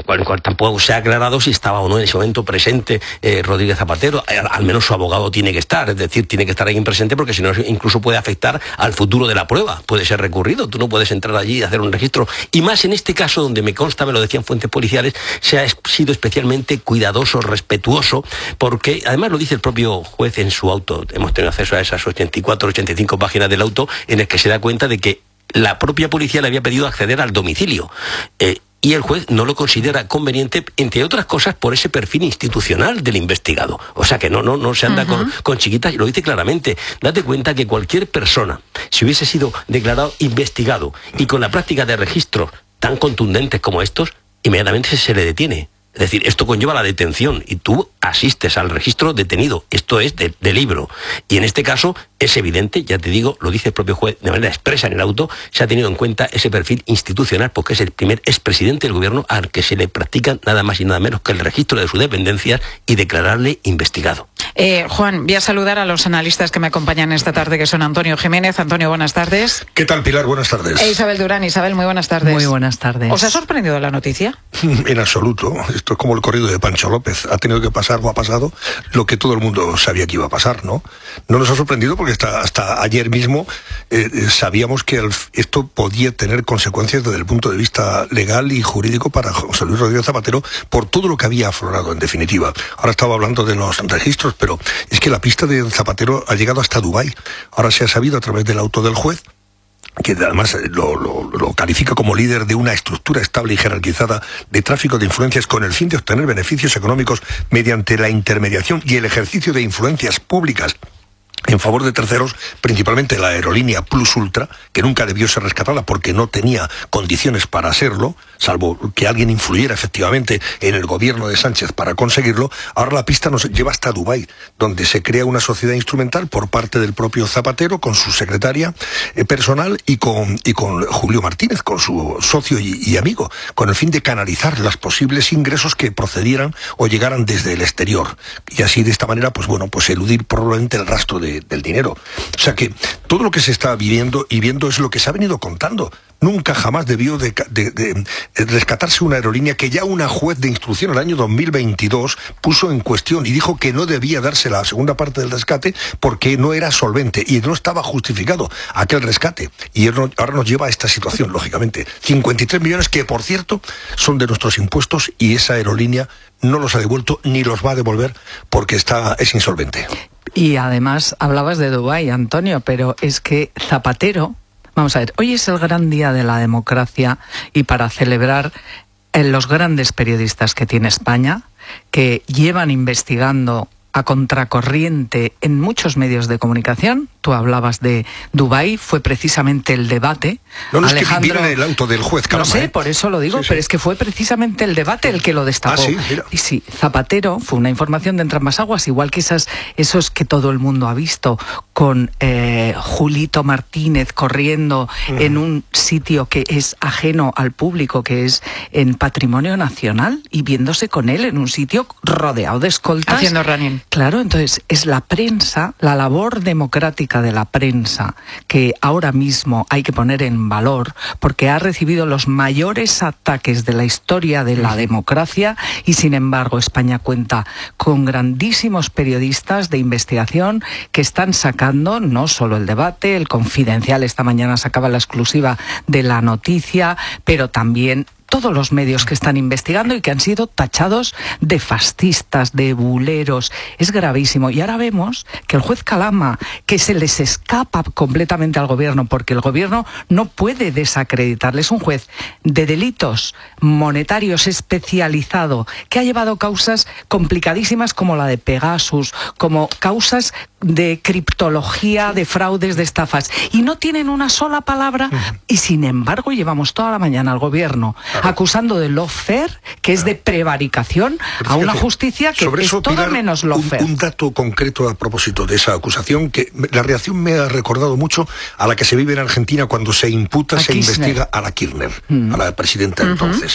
cual tampoco se ha aclarado si estaba o no en ese momento presente Rodríguez Zapatero. Al menos su abogado tiene que estar, es decir, tiene que estar ahí presente, porque si no incluso puede afectar al futuro de la prueba, puede ser recurrido. Tú no puedes entrar allí y hacer un registro, y más en este caso donde me consta, me lo decían fuentes policiales, se ha sido especialmente cuidadoso, respetuoso, porque además lo dice el propio juez en su auto. Hemos tenido acceso a esas 84, 85 páginas del auto, en el que se da cuenta de que la propia policía le había pedido acceder al domicilio. Y el juez no lo considera conveniente, entre otras cosas, por ese perfil institucional del investigado. O sea que no se anda con chiquitas, y lo dice claramente. Date cuenta que cualquier persona, si hubiese sido declarado investigado y con la práctica de registros tan contundentes como estos, inmediatamente se le detiene. Es decir, esto conlleva la detención y tú asistes al registro detenido. Esto es de libro. Y en este caso es evidente, ya te digo, lo dice el propio juez de manera expresa en el auto, se ha tenido en cuenta ese perfil institucional porque es el primer expresidente del gobierno al que se le practica nada más y nada menos que el registro de sus dependencias y declararle investigado. Juan, voy a saludar a los analistas que me acompañan esta tarde, que son Antonio Jiménez. Antonio, buenas tardes. ¿Qué tal, Pilar? Buenas tardes. Isabel Durán. Isabel, muy buenas tardes. Muy buenas tardes. ¿Os ha sorprendido la noticia? En absoluto. Esto es como el corrido de Pancho López. Ha tenido que pasar o ha pasado lo que todo el mundo sabía que iba a pasar, ¿no? No nos ha sorprendido porque hasta ayer mismo sabíamos que esto podía tener consecuencias desde el punto de vista legal y jurídico para José Luis Rodríguez Zapatero por todo lo que había aflorado en definitiva. Ahora estaba hablando de los registros, pero es que la pista de Zapatero ha llegado hasta Dubái. Ahora se ha sabido a través del auto del juez, que además lo califica como líder de una estructura estable y jerarquizada de tráfico de influencias con el fin de obtener beneficios económicos mediante la intermediación y el ejercicio de influencias públicas en favor de terceros, principalmente la aerolínea Plus Ultra, que nunca debió ser rescatada porque no tenía condiciones para hacerlo, salvo que alguien influyera efectivamente en el gobierno de Sánchez para conseguirlo. Ahora la pista nos lleva hasta Dubái, donde se crea una sociedad instrumental por parte del propio Zapatero, con su secretaria personal y con Julio Martínez, con su socio y amigo, con el fin de canalizar los posibles ingresos que procedieran o llegaran desde el exterior. Y así, de esta manera, pues eludir probablemente el rastro del dinero. O sea que todo lo que se está viviendo y viendo es lo que se ha venido contando. Nunca jamás debió de rescatarse una aerolínea que ya una juez de instrucción el año 2022 puso en cuestión y dijo que no debía darse la segunda parte del rescate porque no era solvente y no estaba justificado aquel rescate. Y ahora nos lleva a esta situación, lógicamente. 53 millones que, por cierto, son de nuestros impuestos, y esa aerolínea no los ha devuelto ni los va a devolver porque es insolvente. Y además hablabas de Dubái, Antonio, pero es que Zapatero, vamos a ver, hoy es el gran día de la democracia, y para celebrar los grandes periodistas que tiene España, que llevan investigando a contracorriente en muchos medios de comunicación. Tú hablabas de Dubái, fue precisamente el debate. No, Alejandro, es que viene el auto del juez, calma, no sé, por eso lo digo, sí, pero es que fue precisamente el debate el que lo destapó. Sí, mira. Y sí, Zapatero fue una información de entrambas aguas, igual que esos que todo el mundo ha visto, con Julito Martínez corriendo en un sitio que es ajeno al público, que es en Patrimonio Nacional, y viéndose con él en un sitio rodeado de escoltas. Haciendo running. Claro, entonces es la prensa, la labor democrática de la prensa, que ahora mismo hay que poner en valor, porque ha recibido los mayores ataques de la historia de la democracia, y sin embargo España cuenta con grandísimos periodistas de investigación que están sacando no solo el debate, el Confidencial esta mañana sacaba la exclusiva de la noticia, pero también todos los medios que están investigando y que han sido tachados de fascistas, de buleros. Es gravísimo. Y ahora vemos que el juez Calama, que se les escapa completamente al gobierno, porque el gobierno no puede desacreditarle, es un juez de delitos monetarios especializado, que ha llevado causas complicadísimas como la de Pegasus, como causas de criptología, de fraudes, de estafas, y no tienen una sola palabra, y sin embargo llevamos toda la mañana al gobierno acusando de lawfare, que es de prevaricación, a una justicia que es todo Pilar, menos lawfare. Un dato concreto a propósito de esa acusación, que la reacción me ha recordado mucho a la que se vive en Argentina cuando se imputa, se investiga a la Kirchner, a la presidenta entonces.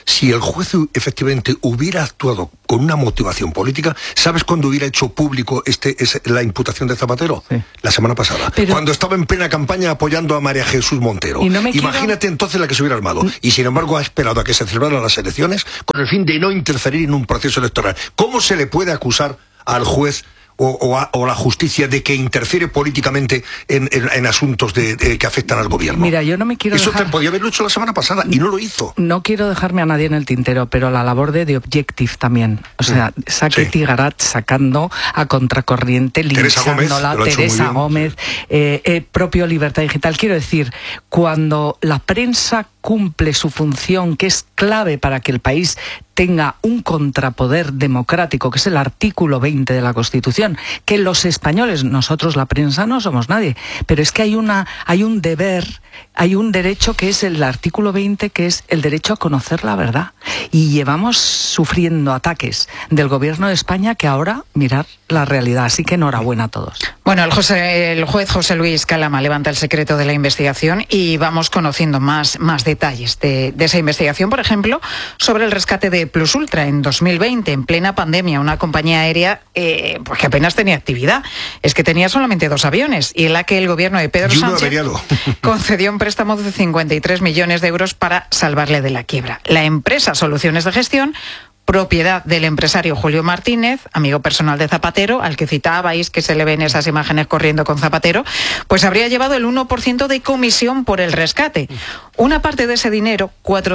si el juez efectivamente hubiera actuado con una motivación política, ¿sabes cuándo hubiera hecho público la imputación de Zapatero? Sí. La semana pasada. Cuando estaba en plena campaña apoyando a María Jesús Montero. Imagínate entonces la que se hubiera armado. Y sin embargo ha esperado a que se celebraran las elecciones con el fin de no interferir en un proceso electoral. ¿Cómo se le puede acusar al juez o a la justicia de que interfiere políticamente en asuntos que afectan al gobierno? Mira, yo no me quiero Eso podía haberlo hecho la semana pasada y no lo hizo. No quiero dejarme a nadie en el tintero, pero la labor de The Objective también. O sea, Saquet y Garat sacando a contracorriente, linchándola, Teresa Gómez, propio Libertad Digital. Quiero decir, cuando la prensa cumple su función, que es clave para que el país tenga un contrapoder democrático, que es el artículo 20 de la Constitución, que los españoles, nosotros la prensa no somos nadie, pero es que hay un deber, hay un derecho que es el artículo 20, que es el derecho a conocer la verdad. Y llevamos sufriendo ataques del gobierno de España que ahora, mirad la realidad. Así que enhorabuena a todos. Bueno, el juez José Luis Calama levanta el secreto de la investigación y vamos conociendo más detalles de esa investigación. Por ejemplo, sobre el rescate de Plus Ultra en 2020, en plena pandemia, una compañía aérea pues que apenas tenía actividad. Es que tenía solamente 2 aviones y en la que el gobierno de Pedro Sánchez concedió un préstamo de 53 millones de euros para salvarle de la quiebra. La empresa Soluciones de Gestión, propiedad del empresario Julio Martínez, amigo personal de Zapatero, al que citabais, que se le ven esas imágenes corriendo con Zapatero, pues habría llevado el 1% de comisión por el rescate. Una parte de ese dinero,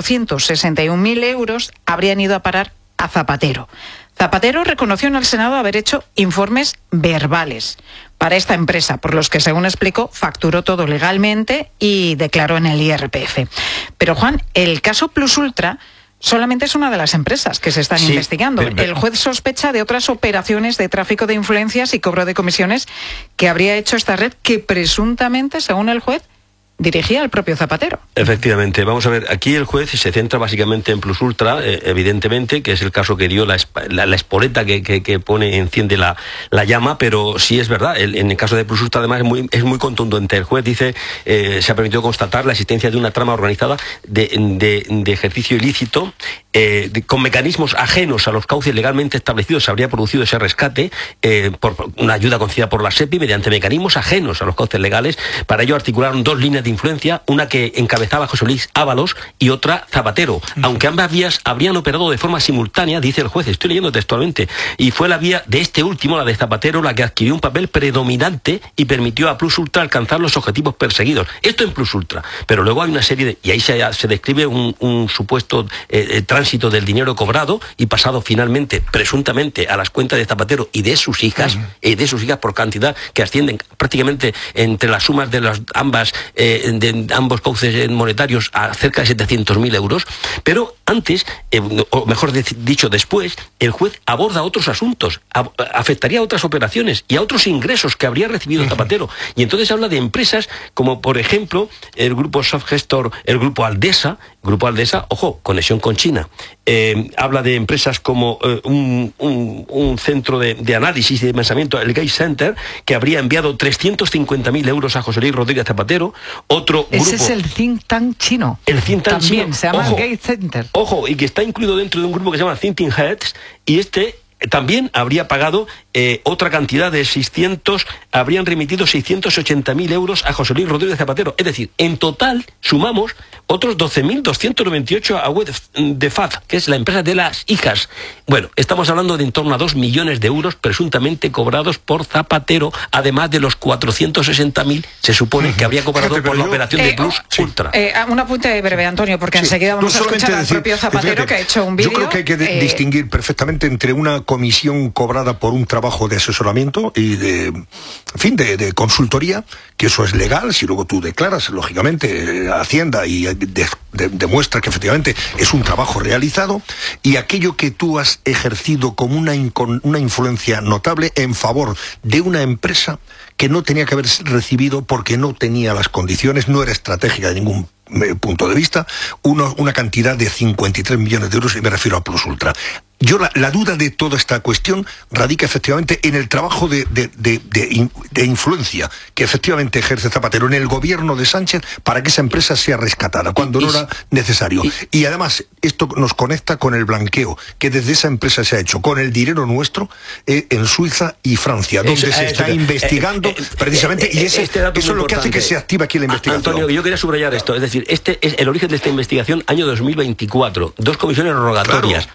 461.000 euros, habrían ido a parar a Zapatero. Zapatero reconoció en el Senado haber hecho informes verbales para esta empresa, por los que, según explicó, facturó todo legalmente y declaró en el IRPF. Pero, Juan, el caso Plus Ultra solamente es una de las empresas que se están investigando. El juez sospecha de otras operaciones de tráfico de influencias y cobro de comisiones que habría hecho esta red que presuntamente, según el juez, dirigía al propio Zapatero. Efectivamente, vamos a ver, aquí el juez se centra básicamente en Plus Ultra, evidentemente, que es el caso que dio la espoleta que enciende la llama, pero sí es verdad, en el caso de Plus Ultra además es muy contundente. El juez dice, se ha permitido constatar la existencia de una trama organizada de ejercicio ilícito, con mecanismos ajenos a los cauces legalmente establecidos. Se habría producido ese rescate por una ayuda concedida por la SEPI mediante mecanismos ajenos a los cauces legales. Para ello articularon 2 líneas de influencia, una que encabezaba José Luis Ábalos y otra Zapatero. Aunque ambas vías habrían operado de forma simultánea, dice el juez, estoy leyendo textualmente, y fue la vía de este último, la de Zapatero, la que adquirió un papel predominante y permitió a Plus Ultra alcanzar los objetivos perseguidos. Esto en Plus Ultra. Pero luego hay una serie y ahí se describe un supuesto tránsito del dinero cobrado y pasado finalmente, presuntamente, a las cuentas de Zapatero y de sus hijas, por cantidad que ascienden prácticamente entre las sumas de las de ambos cauces monetarios a cerca de 700.000 euros, pero antes, o mejor dicho después, el juez aborda otros asuntos, afectaría a otras operaciones y a otros ingresos que habría recibido Zapatero, y entonces habla de empresas como, por ejemplo, el grupo Softgestor, el grupo Aldesa, ojo, conexión con China, habla de empresas como un centro de análisis y de pensamiento, el Gate Center, que habría enviado 350.000 euros a José Luis Rodríguez Zapatero. Otro grupo. Ese es el think tank chino. El think tank también chino. Se llama Gate Center. Ojo, y que está incluido dentro de un grupo que se llama Thinking Heads, y también habría pagado otra cantidad de habrían remitido 680.000 euros a José Luis Rodríguez Zapatero. Es decir, en total sumamos otros 12.298 a web de FAD, que es la empresa de las hijas. Bueno, estamos hablando de en torno a 2 millones de euros presuntamente cobrados por Zapatero, además de los 460.000 se supone que habría cobrado por la operación de Plus Ultra. Un apunte breve, Antonio, porque enseguida vamos a escuchar al propio Zapatero, que ha hecho un vídeo. Yo creo que hay que distinguir perfectamente entre una comisión cobrada por un trabajo de asesoramiento y de consultoría, que eso es legal, si luego tú declaras, lógicamente, a Hacienda y demuestra que efectivamente es un trabajo realizado, y aquello que tú has ejercido como una influencia notable en favor de una empresa que no tenía que haber recibido porque no tenía las condiciones, no era estratégica de ningún punto de vista, una cantidad de 53 millones de euros, y me refiero a Plus Ultra. Yo la duda de toda esta cuestión radica efectivamente en el trabajo de influencia que efectivamente ejerce Zapatero en el gobierno de Sánchez para que esa empresa sea rescatada, cuando no era necesario. Y además, esto nos conecta con el blanqueo que desde esa empresa se ha hecho con el dinero nuestro en Suiza y Francia, donde se está investigando precisamente, y eso es lo que hace que se active aquí la investigación. Antonio, yo quería subrayar esto, es decir, este es el origen de esta investigación, año 2024, 2 comisiones rogatorias,